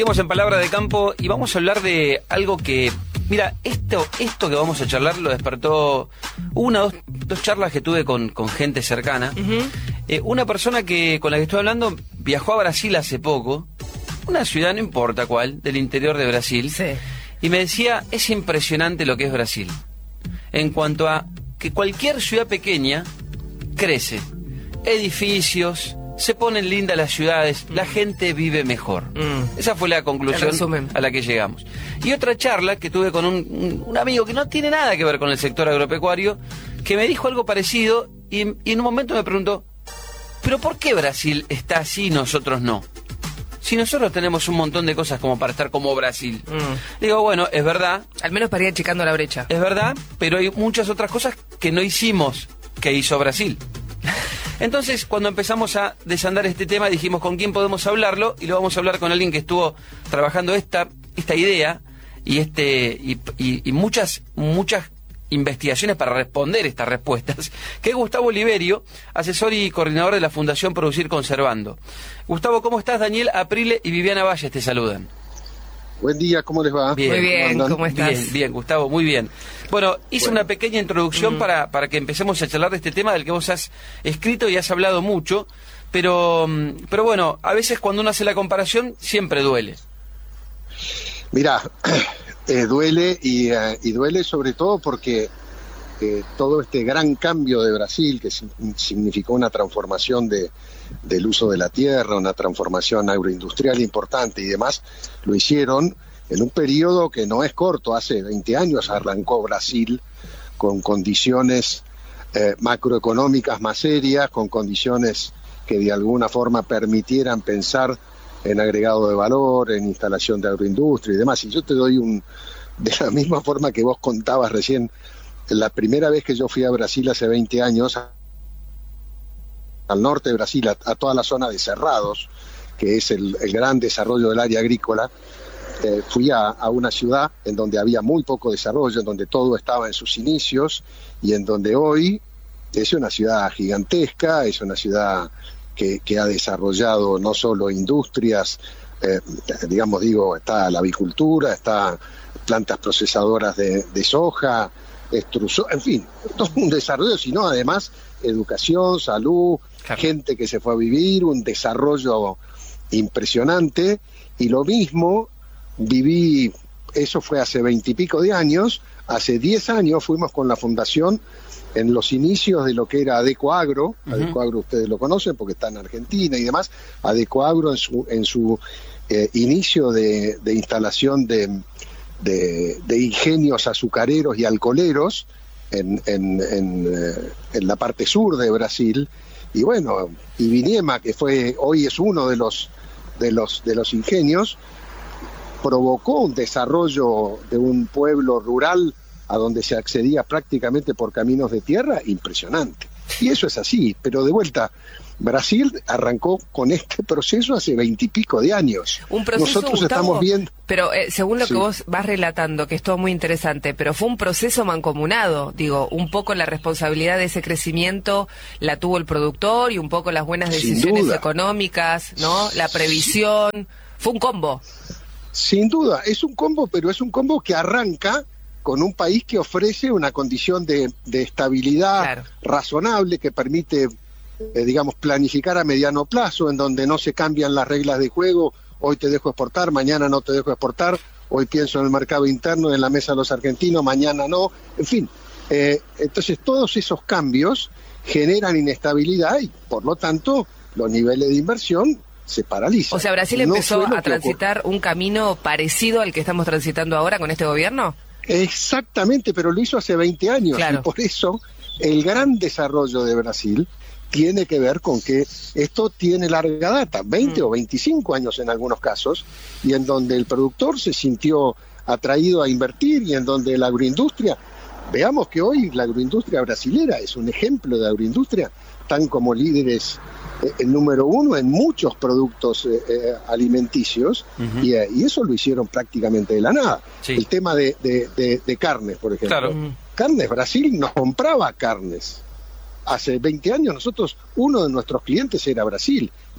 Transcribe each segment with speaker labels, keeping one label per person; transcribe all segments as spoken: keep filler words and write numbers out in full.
Speaker 1: Estamos en Palabra de Campo y vamos a hablar de algo que, mira, esto esto que vamos a charlar lo despertó una o dos, dos charlas que tuve con, con gente cercana. Uh-huh. Eh, una persona que con la que estoy hablando viajó a Brasil hace poco, una ciudad, no importa cuál, del interior de Brasil,
Speaker 2: sí.
Speaker 1: Y me decía, es impresionante lo que es Brasil, en cuanto a que cualquier ciudad pequeña crece, edificios, se ponen lindas las ciudades, mm. la gente vive mejor. Mm. Esa fue la conclusión a la que llegamos. Y otra charla que tuve con un, un, un amigo que no tiene nada que ver con el sector agropecuario, que me dijo algo parecido y, y en un momento me preguntó, ¿pero por qué Brasil está así y nosotros no? Si nosotros tenemos un montón de cosas como para estar como Brasil. Mm. Digo, bueno, es verdad.
Speaker 2: Al menos para ir achicando la brecha.
Speaker 1: Es verdad, pero hay muchas otras cosas que no hicimos que hizo Brasil. Entonces, cuando empezamos a desandar este tema, dijimos con quién podemos hablarlo, y lo vamos a hablar con alguien que estuvo trabajando esta esta idea y este y, y, y muchas muchas investigaciones para responder estas respuestas, que es Gustavo Oliverio, asesor y coordinador de la Fundación Producir Conservando. Gustavo, ¿cómo estás? Daniel Aprile y Viviana Valles te saludan.
Speaker 3: Buen día, ¿cómo les va?
Speaker 2: Bien, muy bien, ¿cómo, ¿cómo estás?
Speaker 1: Bien, bien, Gustavo, muy bien. Bueno, hice bueno. una pequeña introducción mm. para, para que empecemos a charlar de este tema del que vos has escrito y has hablado mucho, pero, pero bueno, a veces cuando uno hace la comparación, siempre duele.
Speaker 3: Mirá, eh, duele y, uh, y duele sobre todo porque eh, todo este gran cambio de Brasil, que significó una transformación de del uso de la tierra, una transformación agroindustrial importante y demás, lo hicieron en un periodo que no es corto. Hace veinte años arrancó Brasil con condiciones eh, macroeconómicas más serias, con condiciones que de alguna forma permitieran pensar en agregado de valor, en instalación de agroindustria y demás. Y yo te doy un, de la misma forma que vos contabas recién, la primera vez que yo fui a Brasil hace veinte años, al norte de Brasil, a, a toda la zona de Cerrados, que es el, el gran desarrollo del área agrícola, eh, fui a, a una ciudad en donde había muy poco desarrollo, en donde todo estaba en sus inicios, y en donde hoy es una ciudad gigantesca, es una ciudad que, que ha desarrollado no solo industrias, eh, digamos, digo, está la avicultura, está plantas procesadoras de, de soja, extrusor, en fin, todo un desarrollo, sino además educación, salud, claro. gente que se fue a vivir, un desarrollo impresionante. Y lo mismo viví, eso fue hace veintipico de años, hace diez años fuimos con la fundación en los inicios de lo que era Adecoagro. Uh-huh. Adecoagro ustedes lo conocen porque está en Argentina y demás. Adecoagro en su, en su eh, inicio de, de instalación de, de, de ingenios azucareros y alcoholeros en, en, en, eh, en la parte sur de Brasil. Y bueno, Ibinema, que fue hoy es uno de los de los de los ingenios, provocó un desarrollo de un pueblo rural a donde se accedía prácticamente por caminos de tierra impresionante. Y eso es así, pero de vuelta, Brasil arrancó con este proceso hace veintipico de años.
Speaker 2: Un proceso,
Speaker 3: Nosotros
Speaker 2: Gustavo,
Speaker 3: estamos viendo...
Speaker 2: Pero eh, según lo
Speaker 3: sí.
Speaker 2: que vos vas relatando, que es todo muy interesante, pero fue un proceso mancomunado, digo, un poco la responsabilidad de ese crecimiento la tuvo el productor y un poco las buenas decisiones económicas, ¿no? La previsión, sí. fue un combo.
Speaker 3: Sin duda, es un combo, pero es un combo que arranca con un país que ofrece una condición de, de estabilidad claro. razonable, que permite, eh, digamos, planificar a mediano plazo, en donde no se cambian las reglas de juego. Hoy te dejo exportar, mañana no te dejo exportar, hoy pienso en el mercado interno, en la mesa de los argentinos, mañana no, en fin. Eh, entonces todos esos cambios generan inestabilidad y, por lo tanto, los niveles de inversión se paralizan.
Speaker 2: O sea, ¿Brasil empezó no a transitar un camino parecido al que estamos transitando ahora con este gobierno?
Speaker 3: Exactamente, pero lo hizo hace veinte años, claro. y por eso el gran desarrollo de Brasil tiene que ver con que esto tiene larga data, veinte mm. o veinticinco años en algunos casos, y en donde el productor se sintió atraído a invertir y en donde la agroindustria, veamos que hoy la agroindustria brasilera es un ejemplo de agroindustria, tan como líderes eh, el número uno en muchos productos eh, eh, alimenticios, uh-huh. y, eh, y eso lo hicieron prácticamente de la nada. Sí. El tema de, de, de, de carnes, por ejemplo.
Speaker 1: Claro.
Speaker 3: Carnes, Brasil nos compraba carnes. Hace veinte años nosotros, uno de nuestros clientes era Brasil,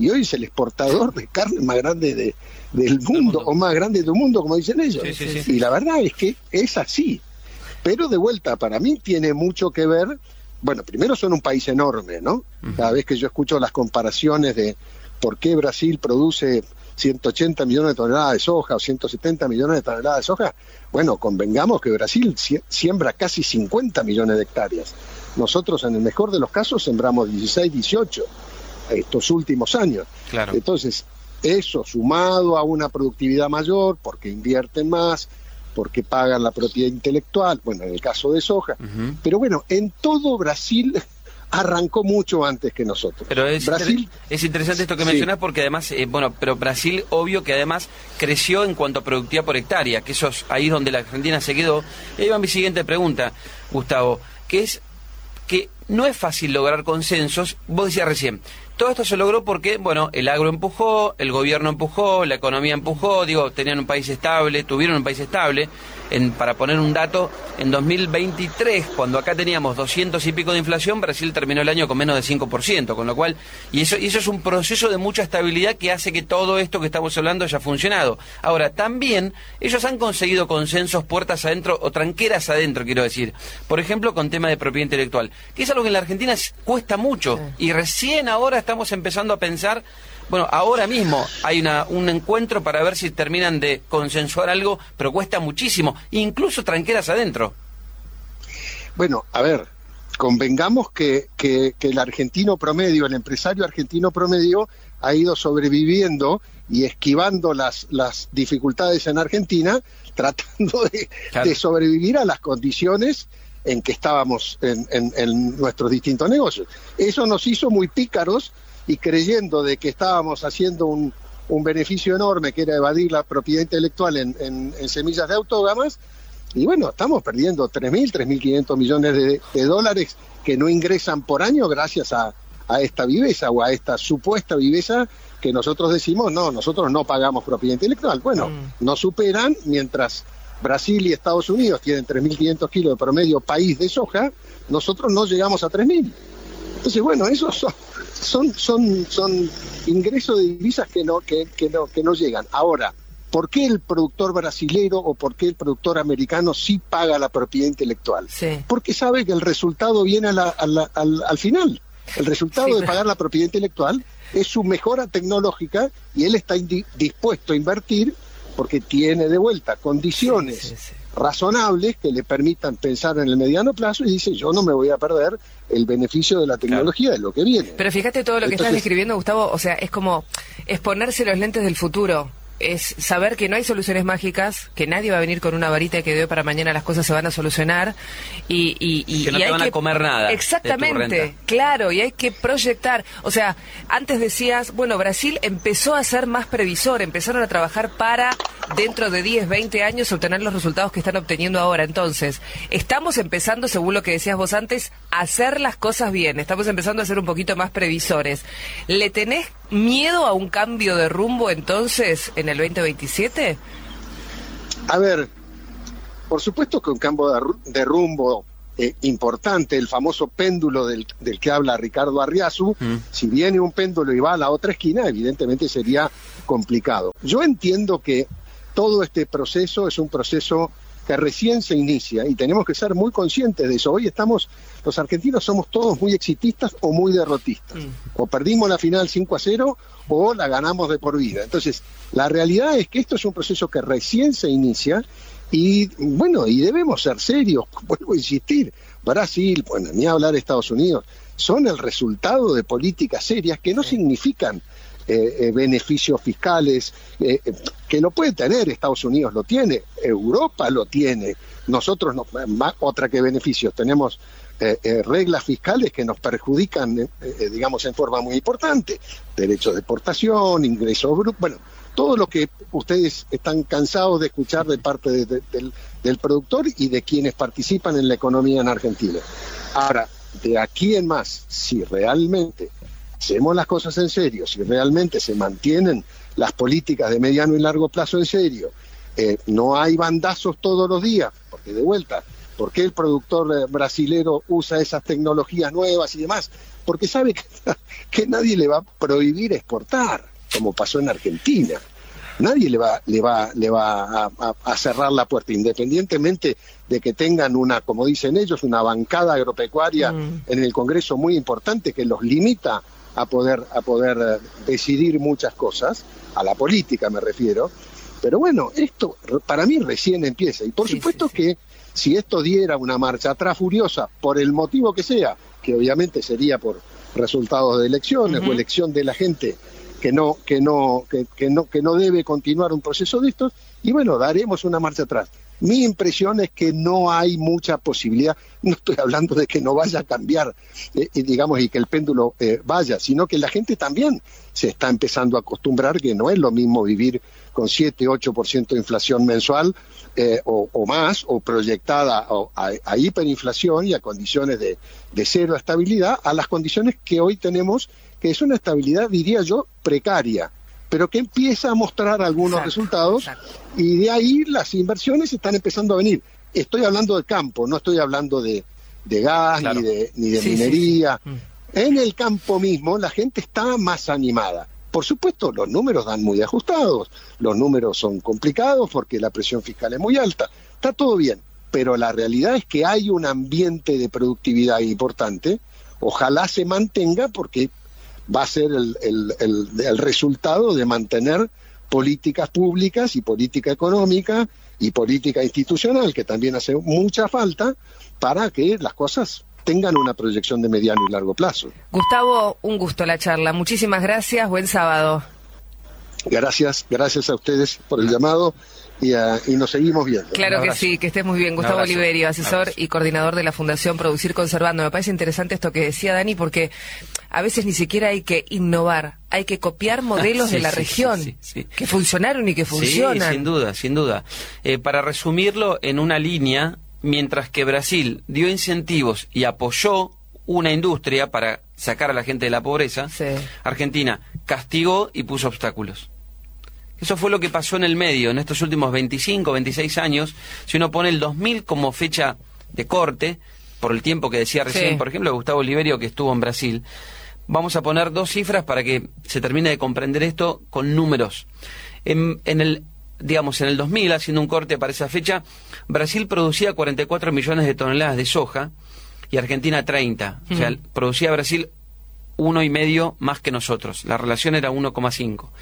Speaker 3: y hoy es el exportador de carne más grande de, del mundo, mundo, o más grande del mundo, como dicen ellos.
Speaker 1: Sí, sí, sí.
Speaker 3: Y la verdad es que es así. Pero de vuelta, para mí tiene mucho que ver. Bueno, primero son un país enorme, ¿no? Uh-huh. Cada vez que yo escucho las comparaciones de por qué Brasil produce ciento ochenta millones de toneladas de soja o ciento setenta millones de toneladas de soja, bueno, convengamos que Brasil siembra casi cincuenta millones de hectáreas. Nosotros, en el mejor de los casos, sembramos dieciséis, dieciocho estos últimos años.
Speaker 1: Claro.
Speaker 3: Entonces, eso sumado a una productividad mayor, porque invierten más, porque pagan la propiedad intelectual, bueno, en el caso de soja. Uh-huh. Pero bueno, en todo Brasil arrancó mucho antes que nosotros.
Speaker 1: Pero es,
Speaker 3: Brasil,
Speaker 1: inter- es interesante esto que
Speaker 3: sí.
Speaker 1: mencionás, porque además, eh, bueno, pero Brasil, obvio que además creció en cuanto a productividad por hectárea, que eso es ahí donde la Argentina se quedó. Y ahí va mi siguiente pregunta, Gustavo, que es que no es fácil lograr consensos. Vos decías recién, todo esto se logró porque, bueno, el agro empujó, el gobierno empujó, la economía empujó, digo, tenían un país estable, tuvieron un país estable. En, para poner un dato, en dos mil veintitrés, cuando acá teníamos doscientos y pico de inflación, Brasil terminó el año con menos de cinco por ciento, con lo cual, y eso, y eso es un proceso de mucha estabilidad que hace que todo esto que estamos hablando haya funcionado. Ahora, también, ellos han conseguido consensos puertas adentro, o tranqueras adentro, quiero decir, por ejemplo, con tema de propiedad intelectual, que es algo que en la Argentina cuesta mucho, sí. Y recién ahora estamos empezando a pensar. Bueno, ahora mismo hay una, un encuentro para ver si terminan de consensuar algo, pero cuesta muchísimo, incluso tranqueras adentro.
Speaker 3: Bueno, a ver, convengamos que, que, que el argentino promedio, el empresario argentino promedio, ha ido sobreviviendo y esquivando las, las dificultades en Argentina, tratando de, claro. de sobrevivir a las condiciones en que estábamos en, en, en nuestros distintos negocios. Eso nos hizo muy pícaros, y creyendo de que estábamos haciendo un, un beneficio enorme, que era evadir la propiedad intelectual en, en, en semillas de autógamas, y bueno, estamos perdiendo tres mil, tres mil quinientos millones de, de dólares que no ingresan por año gracias a, a esta viveza o a esta supuesta viveza que nosotros decimos, no, nosotros no pagamos propiedad intelectual. Bueno, mm. nos superan, mientras Brasil y Estados Unidos tienen tres mil quinientos kilos de promedio país de soja, nosotros no llegamos a tres mil. Entonces, bueno, esos son, son, son, son ingresos de divisas que no, que, que, no, que no llegan. Ahora, ¿por qué el productor brasilero o por qué el productor americano sí paga la propiedad intelectual? Sí. Porque sabe que el resultado viene a la, a la, al, al final. El resultado sí, de pagar la propiedad intelectual es su mejora tecnológica y él está indi- dispuesto a invertir porque tiene de vuelta condiciones sí, sí, sí. razonables que le permitan pensar en el mediano plazo y dice, yo no me voy a perder el beneficio de la tecnología, claro. de lo que viene.
Speaker 2: Pero fíjate todo lo que Entonces, estás describiendo, Gustavo, o sea, es como es ponerse los lentes del futuro. Es saber que no hay soluciones mágicas, que nadie va a venir con una varita que de hoy para mañana las cosas se van a solucionar y, y, y
Speaker 1: que no
Speaker 2: y
Speaker 1: te
Speaker 2: hay
Speaker 1: van
Speaker 2: que,
Speaker 1: a comer nada.
Speaker 2: Exactamente, claro, y hay que proyectar. O sea, antes decías, bueno, Brasil empezó a ser más previsor, empezaron a trabajar para dentro de diez, veinte años obtener los resultados que están obteniendo ahora. Entonces, estamos empezando, según lo que decías vos antes, a hacer las cosas bien, estamos empezando a ser un poquito más previsores. ¿Le tenés miedo a un cambio de rumbo entonces en el veinte veintisiete?
Speaker 3: A ver, por supuesto que un cambio de, de rumbo eh, importante, el famoso péndulo del, del que habla Ricardo Arriazu, mm. si viene un péndulo y va a la otra esquina, evidentemente sería complicado. Yo entiendo que todo este proceso es un proceso que recién se inicia y tenemos que ser muy conscientes de eso. Hoy estamos, los argentinos somos todos muy exitistas o muy derrotistas. Mm. O perdimos la final cinco a cero o la ganamos de por vida. Entonces, la realidad es que esto es un proceso que recién se inicia y, bueno, y debemos ser serios. Vuelvo a insistir, Brasil, bueno, ni hablar de Estados Unidos, son el resultado de políticas serias que no significan Eh, eh, beneficios fiscales, eh, eh, que lo puede tener, Estados Unidos lo tiene, Europa lo tiene, nosotros, no, más, otra que beneficios, tenemos eh, eh, reglas fiscales que nos perjudican, eh, eh, digamos, en forma muy importante, derechos de exportación, ingresos brutos, bueno, todo lo que ustedes están cansados de escuchar de parte de, de, del, del productor y de quienes participan en la economía en Argentina. Ahora, de aquí en más, si realmente hacemos las cosas en serio, si realmente se mantienen las políticas de mediano y largo plazo en serio, eh, no hay bandazos todos los días, porque de vuelta, ¿Por qué el productor brasilero usa esas tecnologías nuevas y demás? Porque sabe que, que nadie le va a prohibir exportar, como pasó en Argentina. Nadie le va, le va, le va a, a, a cerrar la puerta, independientemente de que tengan una, como dicen ellos, una bancada agropecuaria mm. en el Congreso muy importante que los limita a poder, a poder decidir muchas cosas, a la política me refiero. Pero bueno, esto para mí recién empieza. Y por sí, supuesto sí, sí. que si esto diera una marcha atrás furiosa, por el motivo que sea, que obviamente sería por resultados de elecciones uh-huh. o elección de la gente que no, que no, que, que no, que no debe continuar un proceso de estos, y bueno, daremos una marcha atrás. Mi impresión es que no hay mucha posibilidad, no estoy hablando de que no vaya a cambiar, eh, digamos, y que el péndulo eh, vaya, sino que la gente también se está empezando a acostumbrar que no es lo mismo vivir con siete, ocho por ciento de inflación mensual eh, o, o más, o proyectada a, a, a hiperinflación y a condiciones de, de cero estabilidad, a las condiciones que hoy tenemos, que es una estabilidad, diría yo, precaria, pero que empieza a mostrar algunos exacto, resultados exacto. y de ahí las inversiones están empezando a venir. Estoy hablando de campo, no estoy hablando de, de gas claro. ni de, ni de sí, minería. Sí, sí. En el campo mismo la gente está más animada. Por supuesto, los números dan muy ajustados, los números son complicados porque la presión fiscal es muy alta, está todo bien, pero la realidad es que hay un ambiente de productividad importante, ojalá se mantenga porque va a ser el, el, el, el resultado de mantener políticas públicas y política económica y política institucional, que también hace mucha falta para que las cosas tengan una proyección de mediano y largo plazo.
Speaker 2: Gustavo, un gusto la charla. Muchísimas gracias. Buen sábado.
Speaker 3: Gracias, gracias a ustedes por el llamado y, uh, y nos seguimos viendo.
Speaker 2: Claro que sí, que estés muy bien. Gustavo Oliverio, asesor y coordinador de la Fundación Producir Conservando. Me parece interesante esto que decía Dani, porque a veces ni siquiera hay que innovar, hay que copiar modelos sí, de la sí, región sí, sí, sí. que funcionaron y que funcionan.
Speaker 1: Sí, sin duda, sin duda. Eh, para resumirlo en una línea, mientras que Brasil dio incentivos y apoyó una industria para sacar a la gente de la pobreza, sí. Argentina castigó y puso obstáculos. Eso fue lo que pasó en el medio, en estos últimos veinticinco, veintiséis años. Si uno pone el dos mil como fecha de corte, por el tiempo que decía recién, sí. por ejemplo, Gustavo Oliverio, que estuvo en Brasil, vamos a poner dos cifras para que se termine de comprender esto con números. En, en el, digamos, en el dos mil, haciendo un corte para esa fecha, Brasil producía cuarenta y cuatro millones de toneladas de soja y Argentina treinta. Mm. O sea, producía Brasil uno y medio más que nosotros. La relación era uno coma cinco.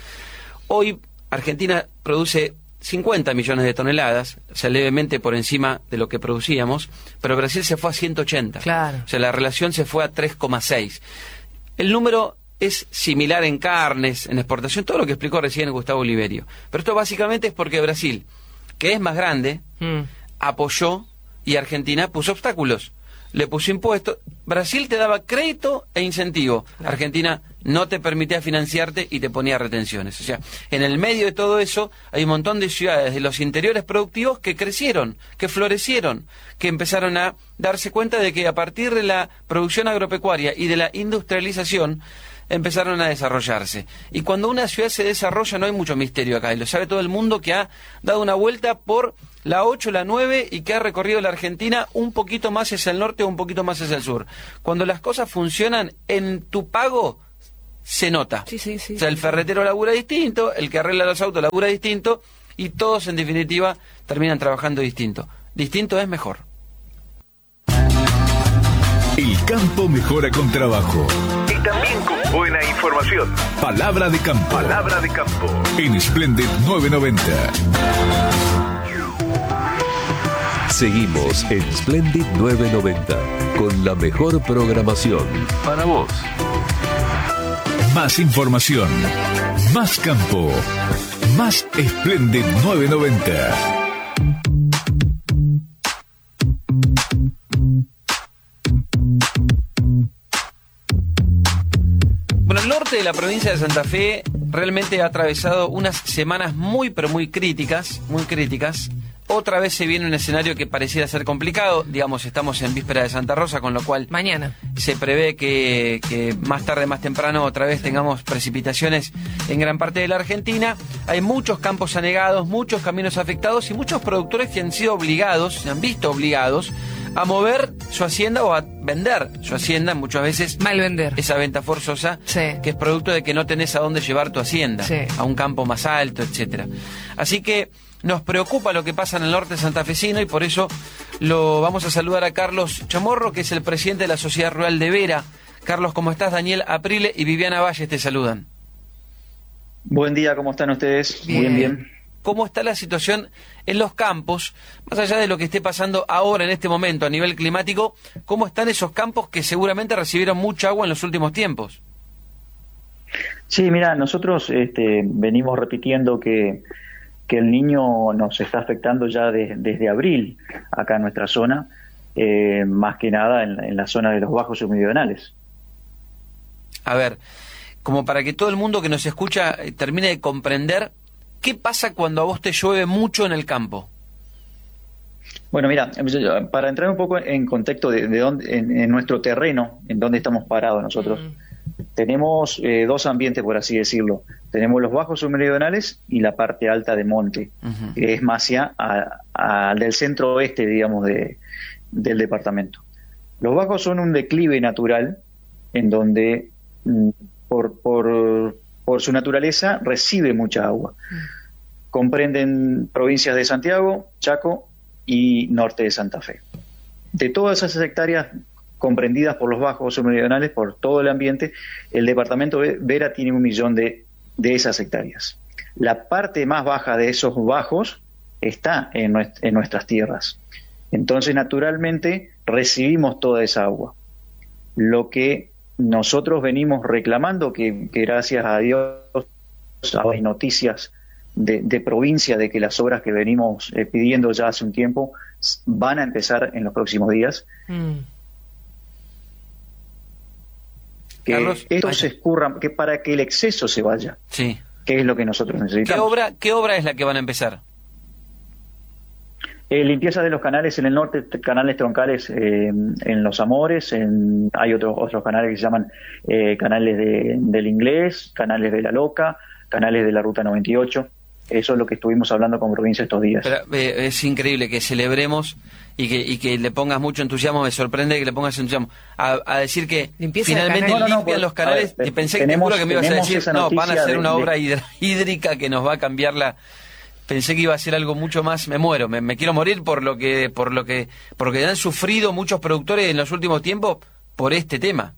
Speaker 1: Hoy Argentina produce cincuenta millones de toneladas, o sea, levemente por encima de lo que producíamos, pero Brasil se fue a ciento ochenta.
Speaker 2: Claro.
Speaker 1: O sea, la relación se fue a tres coma seis. El número es similar en carnes, en exportación, todo lo que explicó recién Gustavo Oliverio. Pero esto básicamente es porque Brasil, que es más grande, mm. apoyó y Argentina puso obstáculos. Le puso impuestos. Brasil te daba crédito e incentivo. Claro. Argentina no te permitía financiarte y te ponía retenciones. O sea, en el medio de todo eso hay un montón de ciudades de los interiores productivos que crecieron, que florecieron, que empezaron a darse cuenta de que a partir de la producción agropecuaria y de la industrialización empezaron a desarrollarse. Y cuando una ciudad se desarrolla no hay mucho misterio acá, y lo sabe todo el mundo que ha dado una vuelta por la ocho, la nueve y que ha recorrido la Argentina un poquito más hacia el norte o un poquito más hacia el sur. Cuando las cosas funcionan, en tu pago se nota.
Speaker 2: Sí, sí, sí.
Speaker 1: O sea, el ferretero labura distinto, el que arregla los autos labura distinto y todos en definitiva terminan trabajando distinto. Distinto es mejor.
Speaker 4: El campo mejora con trabajo. Y también con buena información. Palabra de campo. Palabra de campo. En Splendid novecientos noventa.
Speaker 5: Seguimos en Splendid novecientos noventa con la mejor programación para vos.
Speaker 4: Más información, más campo, más Splendid novecientos noventa.
Speaker 1: Bueno, el norte de la provincia de Santa Fe realmente ha atravesado unas semanas muy, pero muy críticas, muy críticas. Otra vez se viene un escenario que pareciera ser complicado, digamos, estamos en víspera de Santa Rosa, con lo cual
Speaker 2: mañana
Speaker 1: se prevé que, que más tarde, más temprano, otra vez tengamos precipitaciones en gran parte de la Argentina. Hay muchos campos anegados, muchos caminos afectados y muchos productores que han sido obligados, se han visto obligados a mover su hacienda o a vender su hacienda, muchas veces
Speaker 2: mal vender
Speaker 1: esa venta forzosa,
Speaker 2: sí.
Speaker 1: que es producto de que no tenés a dónde llevar tu hacienda,
Speaker 2: sí.
Speaker 1: a un campo más alto, etcétera. Así que nos preocupa lo que pasa en el norte santafesino y por eso lo vamos a saludar a Carlos Chamorro, que es el presidente de la Sociedad Rural de Vera. Carlos, ¿cómo estás? Daniel Aprile y Viviana Valles te saludan.
Speaker 6: Buen día, ¿cómo están ustedes?
Speaker 2: Bien,
Speaker 6: bien. bien.
Speaker 1: ¿Cómo está la situación en los campos, más allá de lo que esté pasando ahora en este momento a nivel climático? ¿Cómo están esos campos que seguramente recibieron mucha agua en los últimos tiempos?
Speaker 6: Sí, mira, nosotros este, venimos repitiendo que, que el Niño nos está afectando ya de, desde abril acá en nuestra zona, eh, más que nada en, en la zona de los bajos submeridionales.
Speaker 1: A ver, como para que todo el mundo que nos escucha eh, termine de comprender, ¿qué pasa cuando a vos te llueve mucho en el campo?
Speaker 6: Bueno, mira, para entrar un poco en contexto de, de dónde, en, en nuestro terreno, en donde estamos parados nosotros, mm. tenemos eh, dos ambientes, por así decirlo. Tenemos los bajos submeridionales y la parte alta de monte, uh-huh. que es más hacia a, a, del centro oeste, digamos, de, del departamento. Los bajos son un declive natural en donde, por... por por su naturaleza, recibe mucha agua. Comprenden provincias de Santiago, Chaco y norte de Santa Fe. De todas esas hectáreas comprendidas por los bajos submeridionales, por todo el ambiente, el departamento Vera tiene un millón de, de esas hectáreas. La parte más baja de esos bajos está en, nuest- en nuestras tierras. Entonces, naturalmente, recibimos toda esa agua. Lo que nosotros venimos reclamando, que, que gracias a Dios hay noticias de, de provincia de que las obras que venimos eh, pidiendo ya hace un tiempo van a empezar en los próximos días. Mm. Que
Speaker 1: Carlos,
Speaker 6: esto
Speaker 1: vaya.
Speaker 6: se escurra, que para que el exceso se vaya,
Speaker 1: sí.
Speaker 6: que es lo que nosotros necesitamos.
Speaker 1: ¿Qué obra, qué obra es la que van a empezar?
Speaker 6: Eh, limpieza de los canales en el norte, canales troncales eh, en Los Amores, en, hay otros otros canales que se llaman eh, canales de, del Inglés, canales de La Loca, canales de la Ruta noventa y ocho. Eso es lo que estuvimos hablando con provincia estos días.
Speaker 1: Pero, eh, es increíble que celebremos y que, y que le pongas mucho entusiasmo. Me sorprende que le pongas entusiasmo a, a decir que limpieza finalmente
Speaker 2: no,
Speaker 6: no, no,
Speaker 1: limpian
Speaker 6: por,
Speaker 1: los canales.
Speaker 6: Ver,
Speaker 1: y pensé que
Speaker 6: tenemos,
Speaker 1: te juro que me ibas a decir, no, van a hacer
Speaker 6: de,
Speaker 1: una obra
Speaker 6: de...
Speaker 1: hídrica que nos va a cambiar la... Pensé que iba a ser algo mucho más, me muero, me, me quiero morir por lo que, por lo que, porque han sufrido muchos productores en los últimos tiempos por este tema.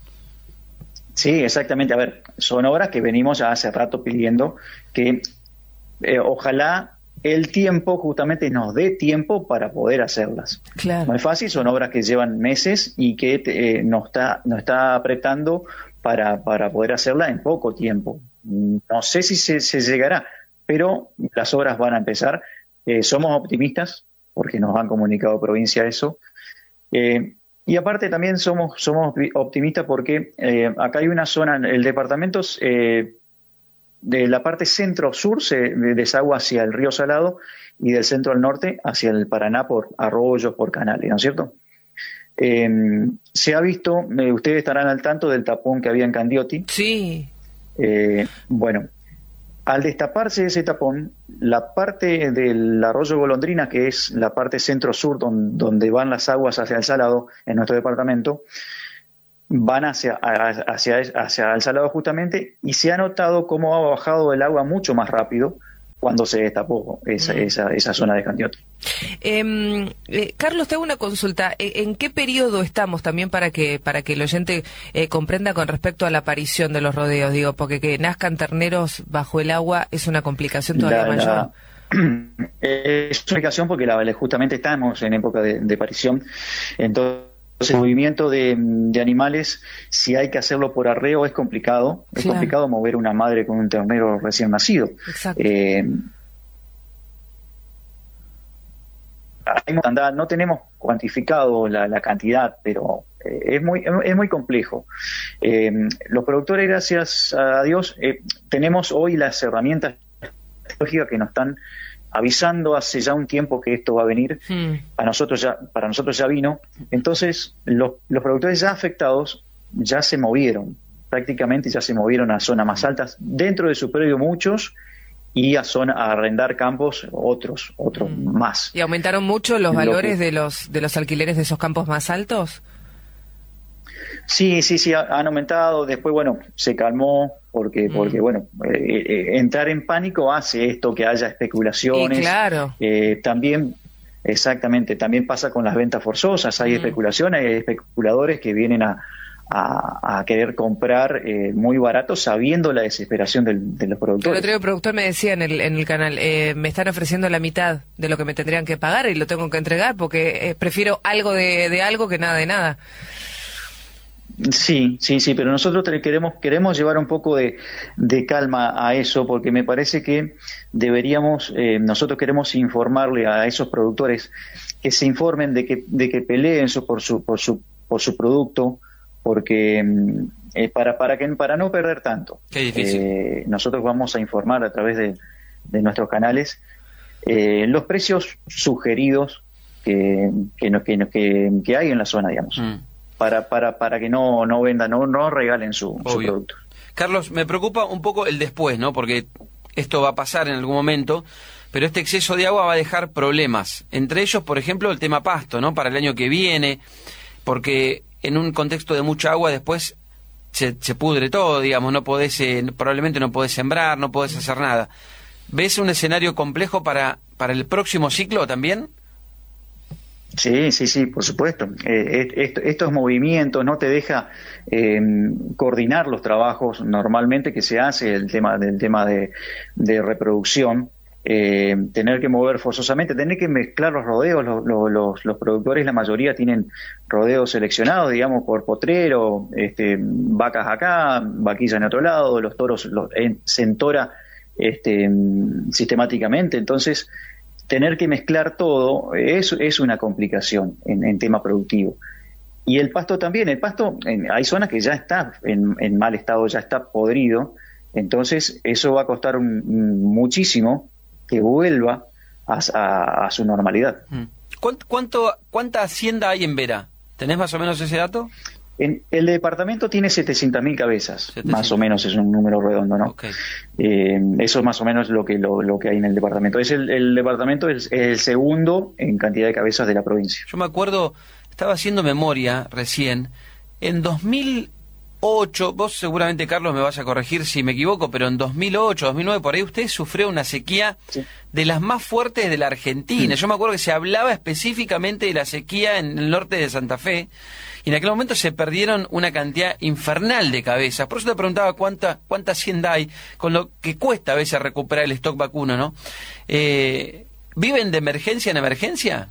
Speaker 6: Sí, exactamente. A ver, son obras que venimos ya hace rato pidiendo que eh, ojalá el tiempo justamente nos dé tiempo para poder hacerlas.
Speaker 2: Claro.
Speaker 6: No es fácil, son obras que llevan meses y que eh, nos está, nos está apretando para, para poder hacerla en poco tiempo. No sé si se, se llegará, pero las obras van a empezar. Eh, somos optimistas, porque nos han comunicado provincia eso. Eh, y aparte también somos, somos optimistas porque eh, acá hay una zona, el departamento eh, de la parte centro-sur se desagua hacia el río Salado y del centro al norte hacia el Paraná por arroyos, por canales, ¿no es cierto? Eh, se ha visto, eh, ustedes estarán al tanto del tapón que había en Candioti.
Speaker 2: Sí.
Speaker 6: Eh, bueno, al destaparse ese tapón, la parte del arroyo Golondrina, que es la parte centro-sur donde, donde van las aguas hacia el Salado en nuestro departamento, van hacia, hacia, hacia el Salado justamente, y se ha notado cómo ha bajado el agua mucho más rápido cuando se destapó esa, esa, esa zona de Candioti.
Speaker 2: Eh, eh, Carlos, te hago una consulta. ¿En qué periodo estamos también para que para que el oyente eh, comprenda con respecto a la aparición de los rodeos? Digo, porque que nazcan terneros bajo el agua es una complicación todavía
Speaker 6: la,
Speaker 2: mayor.
Speaker 6: La, es una complicación porque la, justamente estamos en época de, de aparición. Entonces, el movimiento de, de animales, si hay que hacerlo por arreo, es complicado. Es claro. complicado mover una madre con un ternero recién nacido.
Speaker 2: Exacto.
Speaker 6: Eh, no tenemos cuantificado la, la cantidad, pero eh, es muy es muy complejo. Eh, los productores, gracias a Dios, eh, tenemos hoy las herramientas tecnológicas que nos están avisando hace ya un tiempo que esto va a venir. Mm. A nosotros ya, para nosotros ya vino. Entonces, los, los productores ya afectados ya se movieron, prácticamente ya se movieron a zonas más altas, dentro de su predio muchos, y a zona a arrendar campos otros, otros mm. más.
Speaker 2: ¿Y aumentaron mucho los valores que, de los de los alquileres de esos campos más altos?
Speaker 6: Sí, sí, sí, han aumentado. Después, bueno, se calmó porque, mm. porque bueno, eh, eh, entrar en pánico hace esto, que haya especulaciones.
Speaker 2: Y claro.
Speaker 6: Eh, también, exactamente, también pasa con las ventas forzosas. Hay mm. especulaciones, hay especuladores que vienen a, a, a querer comprar eh, muy barato, sabiendo la desesperación del, de los productores.
Speaker 2: El otro día el productor me decía en el, en el canal, eh, me están ofreciendo la mitad de lo que me tendrían que pagar y lo tengo que entregar porque eh, prefiero algo de, de algo que nada de nada.
Speaker 6: Sí, sí, sí, pero nosotros queremos queremos llevar un poco de, de calma a eso, porque me parece que deberíamos, eh, nosotros queremos informarle a esos productores que se informen de que de que peleen su, por su por su por su producto, porque eh, para para que para no perder tanto.
Speaker 1: Qué difícil.
Speaker 6: Eh, nosotros vamos a informar a través de, de nuestros canales eh, los precios sugeridos que que, no, que, que que hay en la zona, digamos. Mm. Para, para, para que no, no vendan, no, no regalen su, su producto.
Speaker 1: Carlos, me preocupa un poco el después, ¿no? Porque esto va a pasar en algún momento, pero este exceso de agua va a dejar problemas. Entre ellos, por ejemplo, el tema pasto, ¿no? Para el año que viene, porque en un contexto de mucha agua después se, se pudre todo, digamos, no podés, eh, probablemente no podés sembrar, no podés hacer nada. ¿Ves un escenario complejo para, para el próximo ciclo también?
Speaker 6: Sí, sí, sí, por supuesto. Eh, est- estos movimientos no te deja eh, coordinar los trabajos normalmente que se hace, el tema del tema de, de reproducción, eh, tener que mover forzosamente, tener que mezclar los rodeos. Los, los, los productores, la mayoría tienen rodeos seleccionados, digamos, por potrero, este, vacas acá, vaquilla en otro lado, los toros los, en, se entora este, sistemáticamente, entonces tener que mezclar todo es, es una complicación en, en tema productivo. Y el pasto también, el pasto, en, hay zonas que ya está en, en mal estado, ya está podrido, entonces eso va a costar un, un, muchísimo que vuelva a, a, a su normalidad.
Speaker 1: ¿Cuánto, cuánto, ¿Cuánta hacienda hay en Vera? ¿Tenés más o menos ese dato?
Speaker 6: En, el departamento tiene setecientas mil cabezas, setecientas más o menos, es un número redondo, ¿no? Okay. Eh, eso es más o menos lo que lo, lo que hay en el departamento. Es el, el departamento es, es el segundo en cantidad de cabezas de la provincia.
Speaker 1: Yo me acuerdo, estaba haciendo memoria recién, en dos mil ocho, vos seguramente, Carlos, me vas a corregir si me equivoco, pero en dos mil ocho, dos mil nueve, por ahí usted sufrió una sequía sí. de las más fuertes de la Argentina. Mm. Yo me acuerdo que se hablaba específicamente de la sequía en el norte de Santa Fe, y en aquel momento se perdieron una cantidad infernal de cabezas. Por eso te preguntaba cuánta cuánta hacienda hay, con lo que cuesta a veces recuperar el stock vacuno, ¿no? Eh, ¿Viven de emergencia en emergencia?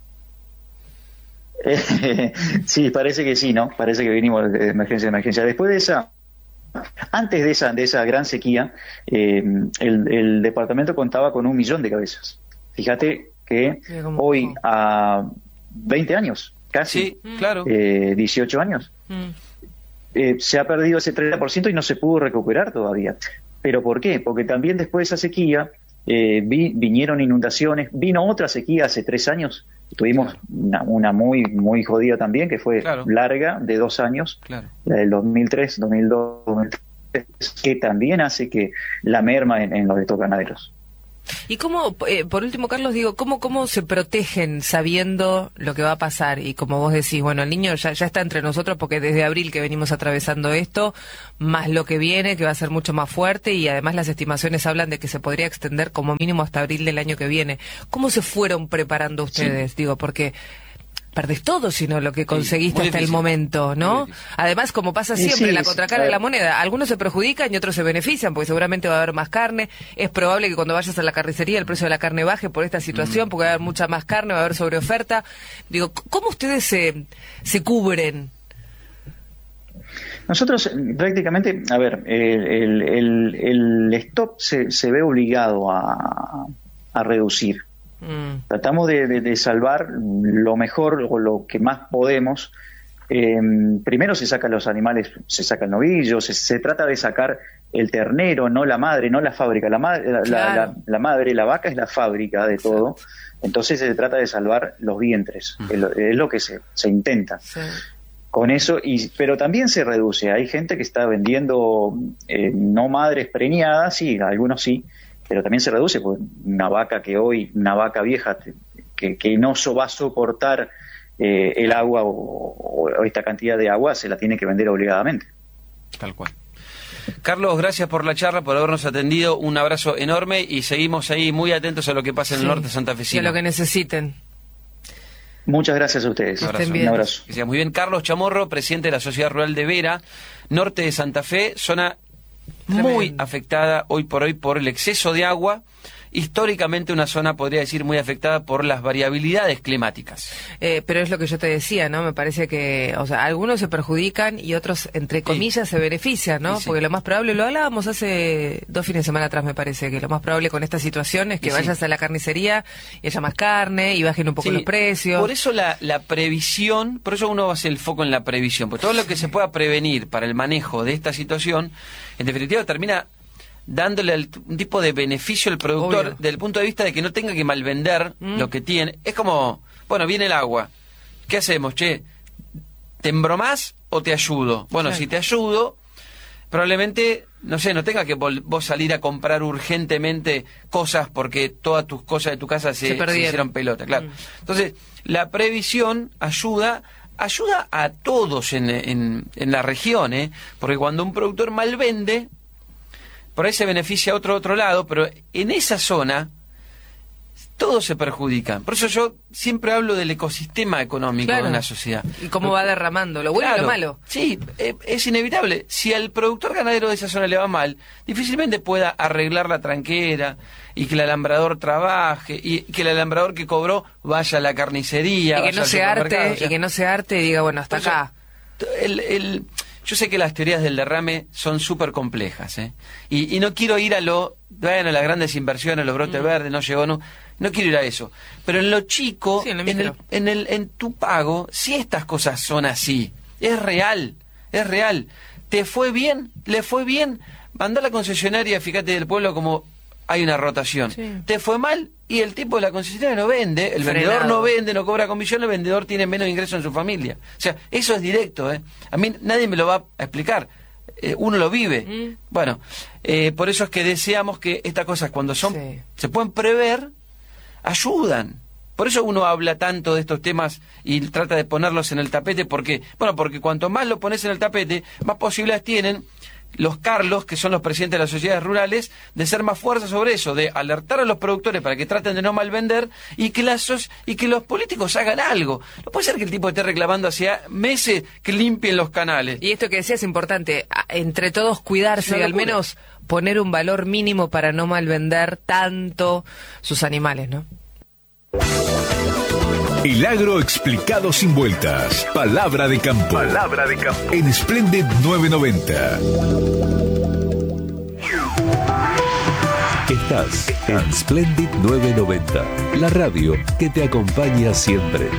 Speaker 6: Eh, sí, parece que sí, ¿no? Parece que venimos de emergencia en emergencia. Después de esa, antes de esa de esa gran sequía, eh, el, el departamento contaba con un millón de cabezas. Fíjate que hoy, a veinte años, casi,
Speaker 1: sí, claro.
Speaker 6: eh, dieciocho años, mm. eh, se ha perdido ese treinta por ciento y no se pudo recuperar todavía. ¿Pero por qué? Porque también después de esa sequía eh, vi, vinieron inundaciones, vino otra sequía hace tres años, tuvimos claro. una, una muy muy jodida también, que fue claro. larga, de dos años, claro. la del dos mil tres, dos mil dos, dos mil tres, que también hace que la merma en, en los estos ganaderos.
Speaker 2: ¿Y cómo, eh, por último, Carlos, digo, cómo cómo se protegen sabiendo lo que va a pasar? Y como vos decís, bueno, el niño ya, ya está entre nosotros porque desde abril que venimos atravesando esto, más lo que viene, que va a ser mucho más fuerte, y además las estimaciones hablan de que se podría extender como mínimo hasta abril del año que viene. ¿Cómo se fueron preparando ustedes? Sí. Digo, porque perdés todo sino lo que conseguiste sí, hasta difícil. El momento, ¿no? Además, como pasa siempre, sí, la contracara de la moneda, algunos se perjudican y otros se benefician, porque seguramente va a haber más carne. Es probable que cuando vayas a la carnicería el precio de la carne baje por esta situación, mm. porque va a haber mucha más carne, va a haber sobreoferta. Digo, ¿cómo ustedes se, se cubren?
Speaker 6: Nosotros prácticamente, a ver, el, el, el stock se, se ve obligado a, a reducir. Mm. Tratamos de, de, de salvar lo mejor o lo que más podemos. Eh, primero se sacan los animales, se sacan novillos, se, se trata de sacar el ternero, no la madre, no la fábrica. La, madre, la,
Speaker 2: claro.
Speaker 6: la, la, la madre, la vaca es la fábrica de todo. Entonces se trata de salvar los vientres, uh-huh. es, lo, es lo que se, se intenta. Sí. Con eso, y pero también se reduce. Hay gente que está vendiendo eh, no madres preñadas, sí, algunos sí, pero también se reduce, porque una vaca que hoy, una vaca vieja que, que no so, va a soportar eh, el agua o, o esta cantidad de agua, se la tiene que vender obligadamente.
Speaker 1: Tal cual. Carlos, gracias por la charla, por habernos atendido, un abrazo enorme y seguimos ahí muy atentos a lo que pasa en sí, el norte santafesino.
Speaker 2: Y a lo que necesiten.
Speaker 6: Muchas gracias a ustedes.
Speaker 1: Un abrazo.
Speaker 6: Un abrazo.
Speaker 1: Que sea muy bien. Carlos Chamorro, presidente de la Sociedad Rural de Vera, norte de Santa Fe, zona Tremendo. Muy afectada hoy por hoy por el exceso de agua. Históricamente una zona, podría decir, muy afectada por las variabilidades climáticas.
Speaker 2: Eh, pero es lo que yo te decía, ¿no? Me parece que, o sea, algunos se perjudican y otros, entre comillas, sí. se benefician, ¿no? Sí, sí. Porque lo más probable, lo hablábamos hace dos fines de semana atrás, me parece, que lo más probable con esta situación es que sí. vayas a la carnicería y haya más carne y bajen un poco sí. los precios.
Speaker 1: Por eso la, la previsión, por eso uno hace el foco en la previsión, porque todo lo que se pueda prevenir para el manejo de esta situación, en definitiva termina dándole un tipo de beneficio al productor, obvio, desde el punto de vista de que no tenga que malvender mm. lo que tiene. Es como, bueno, viene el agua, ¿qué hacemos, che? ¿Te embromás o te ayudo? Bueno, sí. si te ayudo, probablemente, no sé, no tenga que vos salir a comprar urgentemente cosas porque todas tus cosas de tu casa se, se, se hicieron pelota, claro. Mm. Entonces, la previsión ayuda... ayuda a todos en, en, en la región, ¿eh? Porque cuando un productor malvende, por ahí se beneficia a otro otro lado, pero en esa zona todos se perjudican. Por eso yo siempre hablo del ecosistema económico claro. de una sociedad.
Speaker 2: Y cómo va derramando, lo bueno claro, y lo malo.
Speaker 1: Sí, eh, es inevitable. Si al productor ganadero de esa zona le va mal, difícilmente pueda arreglar la tranquera y que el alambrador trabaje y que el alambrador que cobró vaya a la carnicería.
Speaker 2: Y que no se arte, o sea, y que no se arte y diga, bueno, hasta
Speaker 1: eso,
Speaker 2: acá.
Speaker 1: El... el Yo sé que las teorías del derrame son súper complejas, ¿eh? Y, y no quiero ir a lo, bueno, las grandes inversiones, los brotes mm. verdes, no llegó, no, no quiero ir a eso. Pero en lo chico, sí, en, el en, el, en, el, en tu pago, si estas cosas son así, es real, es real. ¿Te fue bien? ¿Le fue bien? Mandá a la concesionaria, fíjate, del pueblo como hay una rotación. Sí. ¿Te fue mal? Y el tipo de la concesionaria no vende, el Frenado. vendedor no vende, no cobra comisión, el vendedor tiene menos ingreso en su familia. O sea, eso es directo, ¿eh? A mí nadie me lo va a explicar. Eh, uno lo vive. Mm. Bueno, eh, por eso es que deseamos que estas cosas, cuando son sí. se pueden prever, ayudan. Por eso uno habla tanto de estos temas y trata de ponerlos en el tapete, porque, bueno, porque cuanto más lo pones en el tapete, más posibilidades tienen los Carlos, que son los presidentes de las sociedades rurales, de ser más fuerza sobre eso, de alertar a los productores para que traten de no malvender y que las y que los políticos hagan algo. No puede ser que el tipo esté reclamando hacia meses que limpien los canales.
Speaker 2: Y esto que decía es importante, entre todos cuidarse y al menos poner un valor mínimo para no malvender tanto sus animales, ¿no?
Speaker 4: El agro explicado sin vueltas. Palabra de campo. Palabra de campo. En Splendid novecientos noventa.
Speaker 5: Estás en Splendid novecientos noventa, la radio que te acompaña siempre.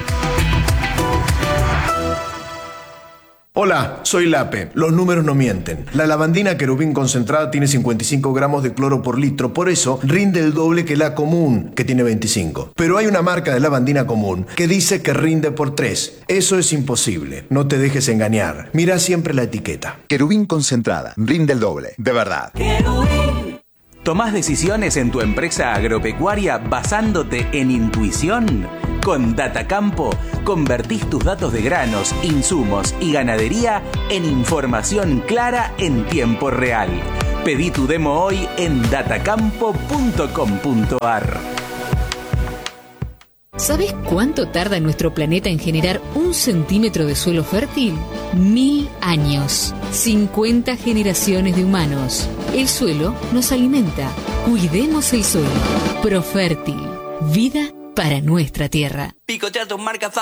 Speaker 7: Hola, soy Lape. Los números no mienten. La lavandina querubín concentrada tiene cincuenta y cinco gramos de cloro por litro, por eso rinde el doble que la común, que tiene veinticinco. Pero hay una marca de lavandina común que dice que rinde por tres. Eso es imposible. No te dejes engañar. Mira siempre la etiqueta.
Speaker 8: Querubín concentrada, rinde el doble, de verdad. Querubín.
Speaker 9: ¿Tomás decisiones en tu empresa agropecuaria basándote en intuición? Con Datacampo, convertís tus datos de granos, insumos y ganadería en información clara en tiempo real. Pedí tu demo hoy en datacampo punto com punto ar.
Speaker 10: ¿Sabes cuánto tarda nuestro planeta en generar un centímetro de suelo fértil? Mil años. cincuenta generaciones de humanos. El suelo nos alimenta. Cuidemos el suelo. Profértil. Vida para nuestra tierra.
Speaker 11: Picotea tus marcas